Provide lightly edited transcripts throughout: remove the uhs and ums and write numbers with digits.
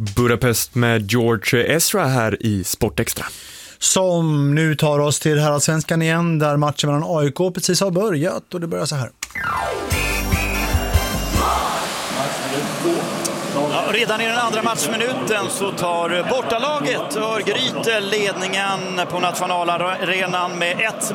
Budapest med George Ezra här i Sportextra. Som nu tar oss till Heraldsvenskan igen, där matchen mellan AIK precis har börjat, och det börjar så här. Ja, redan i den andra matchminuten så tar bortalaget Örgryte ledningen på nationalarenan med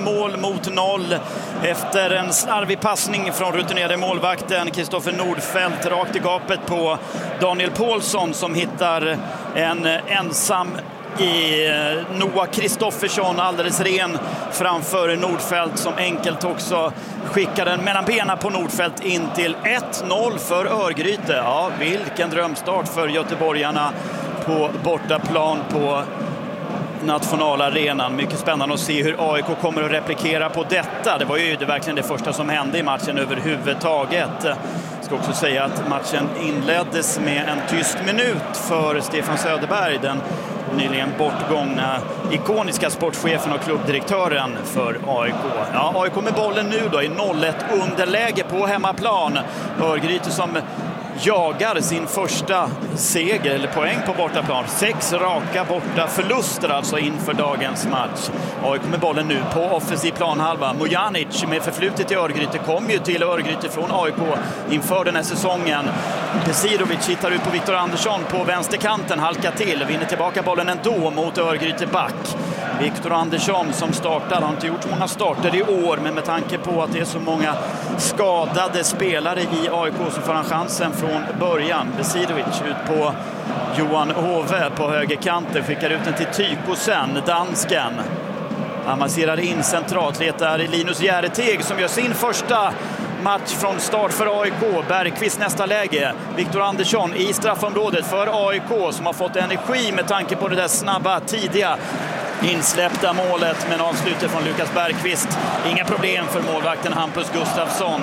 1-0 efter en slarvig passning från rutinerade målvakten Kristoffer Nordfeldt rakt i gapet på Daniel Paulsson, som hittar en ensam i Noah Kristoffersson alldeles ren framför Nordfeldt, som enkelt också skickar den mellan benen på Nordfeldt in till 1-0 för Örgryte. Ja, vilken drömstart för göteborgarna på bortaplan på nationalarenan. Mycket spännande att se hur AIK kommer att replikera på detta. Det var ju verkligen det första som hände i matchen överhuvudtaget. Jag ska också säga att matchen inleddes med en tyst minut för Stefan Söderberg, den nyligen bortgångna ikoniska sportchefen och klubbdirektören för AIK. Ja, AIK med bollen nu då i 0-1 underläge på hemmaplan. Örgryte som jagar sin första seger eller poäng på bortaplan. 6 raka borta förluster alltså inför dagens match. AIK med bollen nu på offensiv planhalva. Mojanic med förflutet i Örgryte kom ju till Örgryte från AIK inför den här säsongen. Besirovic hittar ut på Viktor Andersson på vänsterkanten, halkar till, vinner tillbaka bollen ändå mot Örgryte back. Viktor Andersson som startar, har inte gjort så många starter i år, men med tanke på att det är så många skadade spelare i AIK så får han chansen från början. Besirovic ut på Johan Hove på högerkanten, skickar ut den till Tykosen, dansken. Han masserar in centralt, letar Linus Järeteg som gör sin första match från start för AIK. Bergqvist nästa läge. Viktor Andersson i straffområdet för AIK, som har fått energi med tanke på det där snabba, tidiga insläppta målet, men avslutet från Lukas Bergqvist. Inga problem för målvakten Hampus Gustafsson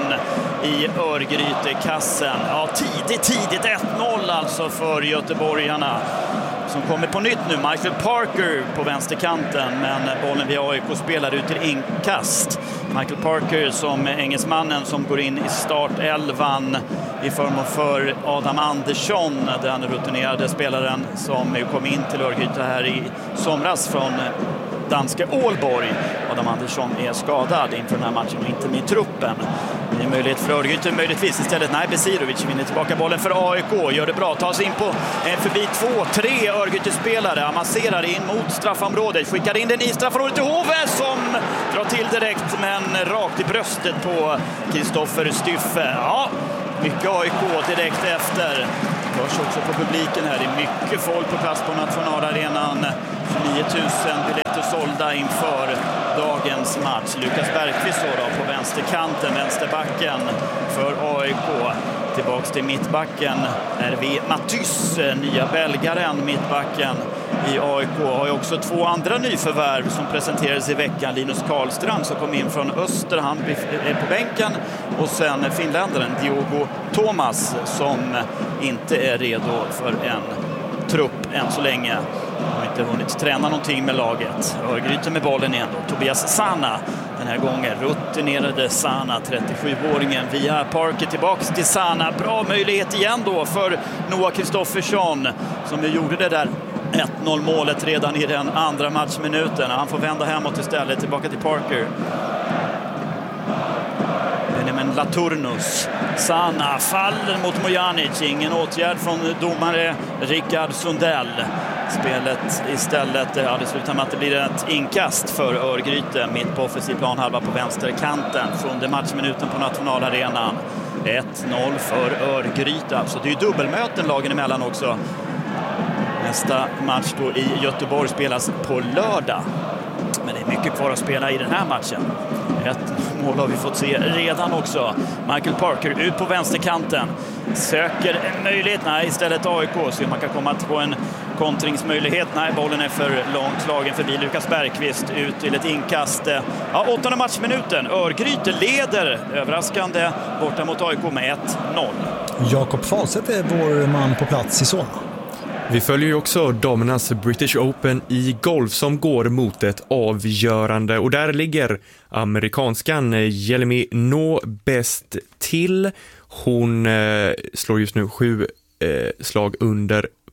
i Örgryte-kassen. Ja, tidigt 1-0 alltså för göteborgarna, som kommer på nytt nu. Michael Parker på vänsterkanten, men bollen via AIK spelar ut till inkast. Michael Parker som engelsmannen som går in i startelvan i förmån för Adam Andersson, den rutinerade spelaren som kom in till Örgryte här i somras från danska Ålborg. Adam Andersson är skadad inför den här matchen och inte med i truppen. Det är möjlighet för Örgryte, möjligtvis istället. Nej, Besirovic vinner tillbaka bollen för AIK, gör det bra, tar sig in på förbi 2-3 Örgryte-spelare, avancerar in mot straffområdet, skickar in den i straffområdet till Hove som drar till direkt, men rakt i bröstet på Kristoffer Styffe. Ja, mycket AIK direkt efter. Det hörs också på publiken här. Det är mycket folk på plats på nationalarenan. 9 000 biljetter sålda inför dagens match. Lukas Bergqvist då på vänsterkanten, vänsterbacken för AIK. Tillbaks till mittbacken är vi Matys, nya belgaren, mittbacken i AIK. Har ju också 2 andra nyförvärv som presenterades i veckan. Linus Karlstrand som kom in från Öster, han är på bänken. Och sen finländaren Diogo Thomas som inte är redo för en trupp än så länge. Har inte hunnit träna någonting med laget. Örgryte med bollen igen då. Tobias Sana den här gången. Rutinerade Sana, 37-åringen via Parker tillbaks till Sana. Bra möjlighet igen då för Noah Kristoffersson som gjorde det där 1-0 målet redan i den andra matchminuten. Han får vända hemåt istället, tillbaka till Parker. Benjamin Laturnus. Sana faller mot Mojanic. Ingen åtgärd från domare Rickard Sundell. Spelet istället, ja, det slutar med att det blir ett inkast för Örgryte mitt på offensiv planhalva på vänsterkanten från matchminuten på nationalarenan. 1-0 för Örgryte. Alltså det är ju dubbelmöten lagen emellan också. Nästa match då i Göteborg spelas på lördag. Men det är mycket kvar att spela i den här matchen. Ett mål har vi fått se redan också. Michael Parker ut på vänsterkanten. Söker en möjlighet. Nej, istället AIK. Så man kan komma på en kontringsmöjlighet. Nej, bollen är för långt slagen förbi Lukas Bergqvist. Ut till ett inkast. Ja, 8:e matchminuten. Örgryte leder överraskande borta mot AIK med 1-0. Jakob Falseth är vår man på plats i Solna. Vi följer ju också damernas British Open i golf som går mot ett avgörande. Och där ligger amerikanskan Jelemy Noh bäst till. Hon slår just nu 7 slag under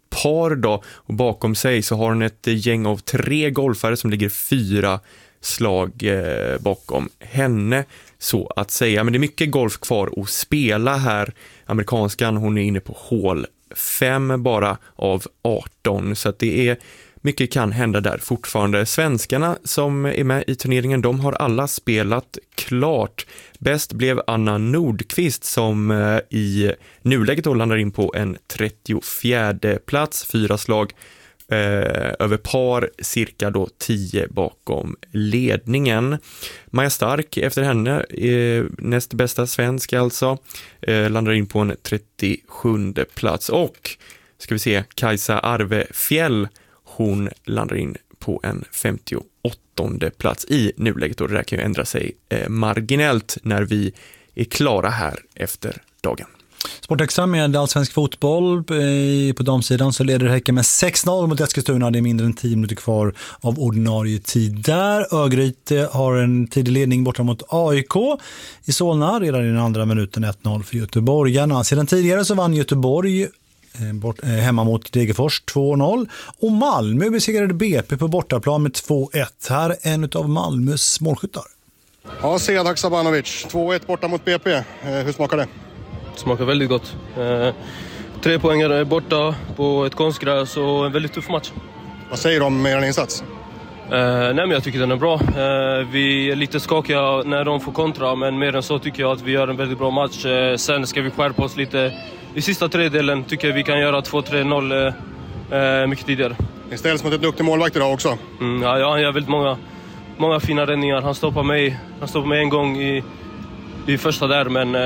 par då, och bakom sig så har hon ett gäng av 3 golfare som ligger 4 slag bakom henne, så att säga. Men det är mycket golf kvar att spela här. Amerikanskan, hon är inne på hål 5 bara av 18, så att det är mycket kan hända där fortfarande. Svenskarna som är med i turneringen, de har alla spelat klart. Bäst blev Anna Nordqvist som i nuläget då landar in på en 34:e plats, 4 slag över par, cirka då 10 bakom ledningen. Maja Stark efter henne, näst bästa svensk alltså, landar in på en 37:e plats. Och ska vi se, Kajsa Arvefjäll, hon landar in på en 58:e plats i nuläget, och det där kan ju ändra sig marginellt när vi är klara här efter dagen. Sportextra med allsvensk fotboll. På damsidan så leder Häcken med 6-0 mot Eskilstuna. Det är mindre än 10 minuter kvar av ordinarie tid där. Örgryte har en tidig ledning borta mot AIK i Solna. Redan i den andra minuten 1-0 för göteborgarna. Sedan tidigare så vann Göteborg hemma mot Degerfors 2-0. Och Malmö besegrade BP på bortaplan med 2-1. Här är en av Malmös målskyttar. Ja, Sead Sabanovic, 2-1 borta mot BP. Hur smakar det? Smakar väldigt gott. 3 poängare borta på ett konstgräs och en väldigt tuff match. Vad säger du om er insats? Nej, men jag tycker den är bra. Vi är lite skakiga när de får kontra, men mer än så tycker jag att vi gör en väldigt bra match. Sen ska vi skärpa oss lite. I sista tredjedelen tycker jag vi kan göra 2-3-0 mycket tidigare. Ni ställs mot ett duktig målvakt idag också. Ja, han gör väldigt många fina räddningar. Han stoppar mig en gång i första där,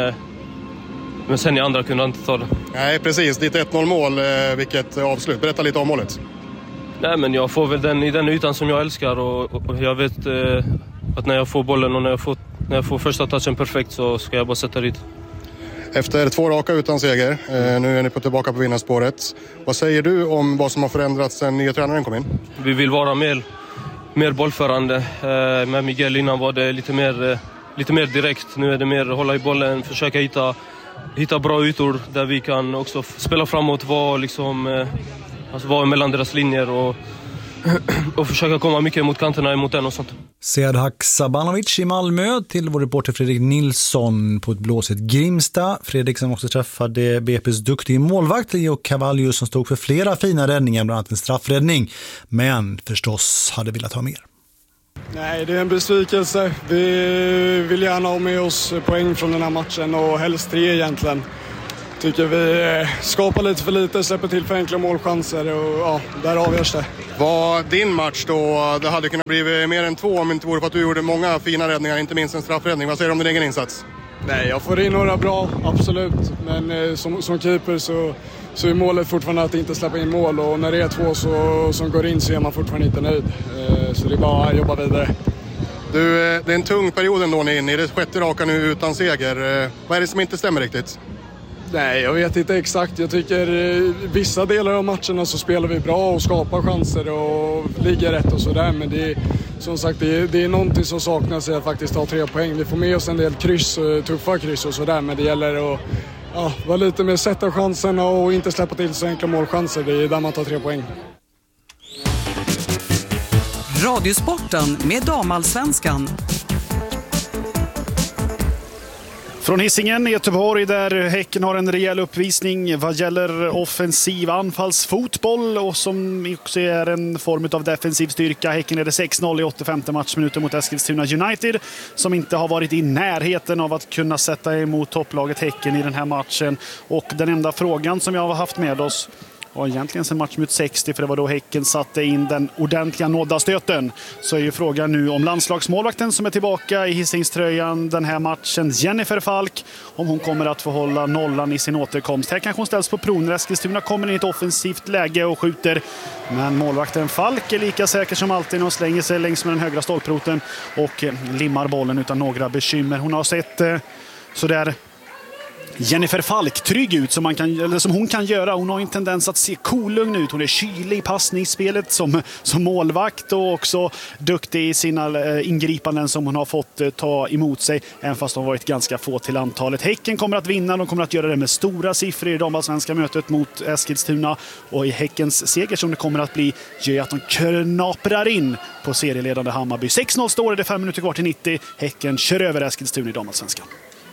men sen i andra kunde han inte ta det. Nej, precis. Ditt 1-0 mål, vilket avslut. Berätta lite om målet. Nej, men jag får väl den ytan som jag älskar, och jag vet att när jag får bollen och när jag får första touchen perfekt så ska jag bara sätta dit. Efter 2 raka utan seger, nu är ni tillbaka på vinnarspåret. Vad säger du om vad som har förändrats sen nya tränaren kom in? Vi vill vara mer bollförande. Med Miguel innan var det lite mer direkt. Nu är det mer hålla i bollen, försöka hitta bra ytor där vi kan också spela framåt, vara mellan deras linjer och försöka komma mycket mot kanterna emot den och sånt. Sead Sabanovic i Malmö till vår reporter Fredrik Nilsson på ett blåsigt Grimsta. Fredrik som också träffade BP:s duktiga målvakt Leo Cavallo som stod för flera fina räddningar, bland annat en straffräddning, men förstås hade velat ha mer. Nej, det är en besvikelse. Vi vill gärna ha med oss poäng från den här matchen och helst 3 egentligen. Tycker vi skapar lite för lite, släpper till för enkla målchanser och ja, där avgörs det. Var din match då, det hade kunnat bli mer än 2 om inte vore för att du gjorde många fina räddningar, inte minst en straffräddning. Vad säger du om din egen insats? Nej, jag får in några bra, absolut. Men som keeper så är målet fortfarande att inte släppa in mål. Och när det är 2 som går in så är man fortfarande inte nöjd. Så det är bara att jobba vidare. Du, det är en tung period ändå ni är inne i. Det är 6:e raka nu utan seger. Vad är det som inte stämmer riktigt? Nej, jag vet inte exakt. Jag tycker vissa delar av matcherna så spelar vi bra och skapar chanser och ligger rätt och sådär. Men det är, som sagt, det är någonting som saknas i att faktiskt ta 3 poäng. Vi får med oss en del kryss, tuffa kryss och sådär. Men det gäller att vara lite mer sätta chanserna och inte släppa till så enkla målchanser. Det är där man tar 3 poäng. Radiosporten med Damallsvenskan. Från Hisingen i Göteborg där Häcken har en rejäl uppvisning vad gäller offensiv anfallsfotboll och som också är en form av defensiv styrka. Häcken är det 6-0 i 85:e matchminuten mot Eskilstuna United som inte har varit i närheten av att kunna sätta emot topplaget Häcken i den här matchen. Och den enda frågan som jag har haft med oss och egentligen sen matchminut 60, för det var då Häcken satte in den ordentliga nådastöten, så är ju frågan nu om landslagsmålvakten som är tillbaka i Hisingströjan den här matchen, Jennifer Falk, om hon kommer att få hålla nollan i sin återkomst. Här kanske hon ställs på prov när Eskilstuna kommer in i ett offensivt läge och skjuter, men målvakten Falk är lika säker som alltid och slänger sig längs med den högra stolproten och limmar bollen utan några bekymmer. Hon har sett sådär Jennifer Falk trygg ut som hon kan göra. Hon har en tendens att se kolugn ut. Hon är kylig i passningsspelet som målvakt och också duktig i sina ingripanden som hon har fått ta emot sig, även fast de har varit ganska få till antalet. Häcken kommer att vinna. De kommer att göra det med stora siffror i damallsvenska mötet mot Eskilstuna, och i Häckens seger som det kommer att bli gör att de knaprar in på serieledande Hammarby. 6-0 står det, 5 minuter kvar till 90. Häcken kör över Eskilstuna i damallsvenskan.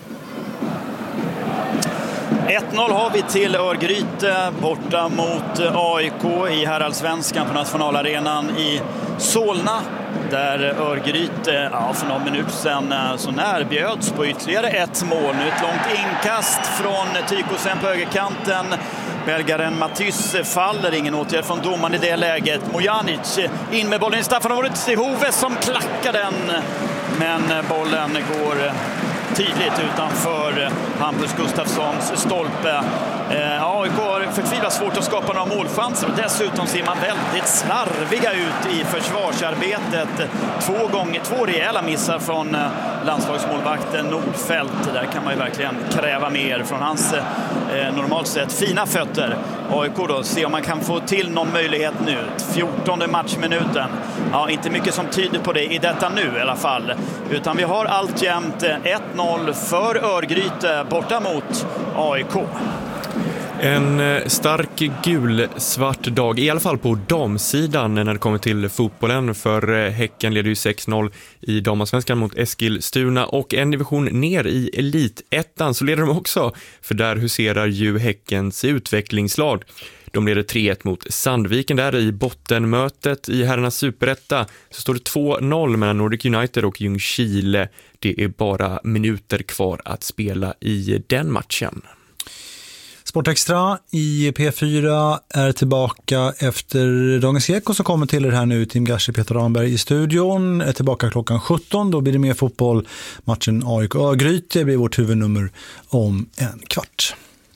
1-0 har vi till Örgryte borta mot AIK i herrallsvenskan på nationalarenan i Solna, där Örgryte för någon minut sedan så närbjöds på ytterligare ett mål. Nu ett långt inkast från Tykosen på högerkanten. Belgaren Matys faller, ingen åtgärd från domaren i det läget. Mojanic in med bollen i straffområdet till Hove som klackar den, men bollen går tydligt utanför Hampus Gustafssons stolpe. AIK har förtvivlat svårt att skapa några målchanser, och dessutom ser man väldigt slarviga ut i försvarsarbetet. Två rejäla missar från landslagsmålvakten Nordfeldt. Där kan man ju verkligen kräva mer från hans normalt sett fina fötter. AIK då, se om man kan få till någon möjlighet nu. 14:e matchminuten. Ja, inte mycket som tyder på det i detta nu i alla fall. Utan vi har alltjämt 1-0 för Örgryte borta mot AIK. En stark gul-svart dag, i alla fall på damsidan när det kommer till fotbollen, för Häcken leder ju 6-0 i damallsvenskan mot Eskilstuna, och en division ner i elitettan så leder de också, för där huserar ju Häckens utvecklingslag. De leder 3-1 mot Sandviken där i bottenmötet. I herrarnas superetta så står det 2-0 mellan Nordic United och Ljungskile. Det är bara minuter kvar att spela i den matchen. Sportextra i P4 är tillbaka efter Dagens Eko som kommer till er här nu. Tim Gashi, Peter Ramberg i studion är tillbaka klockan 17. Då blir det mer fotboll. Matchen AIK Örgryte blir vårt huvudnummer om en kvart.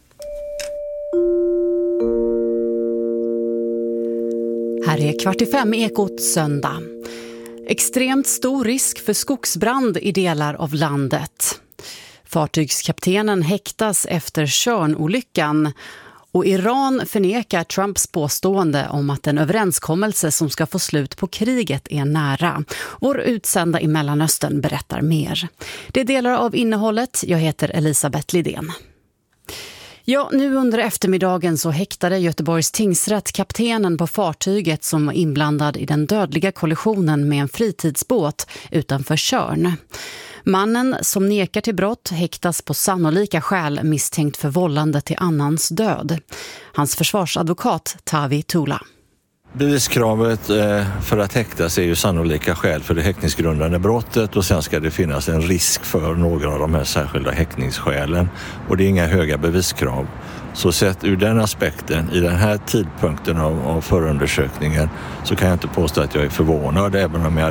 Här är 4:45 Ekot söndag. Extremt stor risk för skogsbrand i delar av landet. Fartygskaptenen häktas efter Tjörnolyckan, och Iran förnekar Trumps påstående om att en överenskommelse som ska få slut på kriget är nära. Vår utsända i Mellanöstern berättar mer. Det är delar av innehållet. Jag heter Elisabeth Lidén. Ja, nu under eftermiddagen så häktade Göteborgs tingsrätt kaptenen på fartyget som var inblandad i den dödliga kollisionen med en fritidsbåt utanför Tjörn. Mannen som nekar till brott häktas på sannolika skäl misstänkt för vållande till annans död. Hans försvarsadvokat Tavi Tula. Beviskravet för att häktas är ju sannolika skäl för det häktningsgrundande brottet, och sen ska det finnas en risk för några av de här särskilda häktningsskälen, och det är inga höga beviskrav. Så sett ur den aspekten, i den här tidpunkten av förundersökningen, så kan jag inte påstå att jag är förvånad, även om jag